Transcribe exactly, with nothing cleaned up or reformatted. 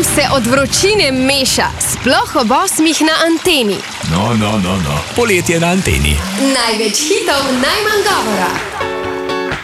se od vročine meša, sploh ob osmih na anteni. No, no, no, no. Poletje na anteni. Največ hitov, najmanj govora.